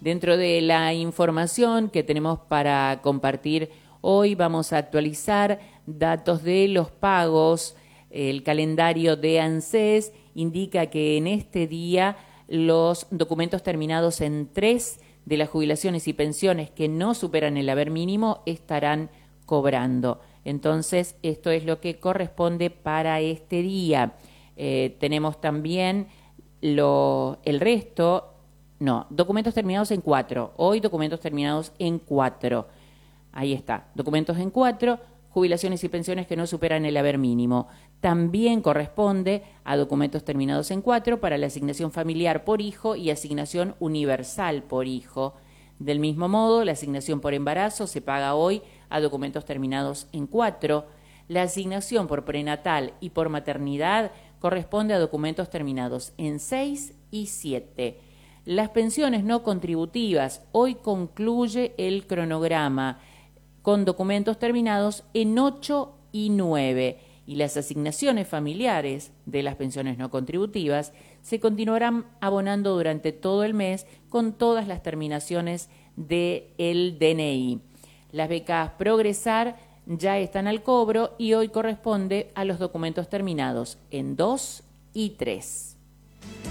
Dentro de la información que tenemos para compartir hoy, vamos a actualizar datos de los pagos. El calendario de ANSES indica que en este día los documentos terminados en 3 de las jubilaciones y pensiones que no superan el haber mínimo estarán cobrando. Entonces, esto es lo que corresponde para este día. Tenemos también el resto. No, documentos terminados en 4. Hoy documentos terminados en 4. Ahí está, documentos en 4, jubilaciones y pensiones que no superan el haber mínimo. También corresponde a documentos terminados en 4 para la asignación familiar por hijo y asignación universal por hijo. Del mismo modo, la asignación por embarazo se paga hoy a documentos terminados en 4. La asignación por prenatal y por maternidad corresponde a documentos terminados en 6 y 7. Las pensiones no contributivas, hoy concluye el cronograma con documentos terminados en 8 y 9. Y las asignaciones familiares de las pensiones no contributivas se continuarán abonando durante todo el mes con todas las terminaciones del DNI. Las becas Progresar ya están al cobro y hoy corresponde a los documentos terminados en 2 y 3.